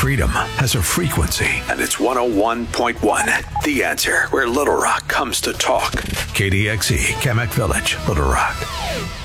freedom has a frequency, and it's 101.1. The Answer, where Little Rock comes to talk. KDXE, Kamak Village, Little Rock.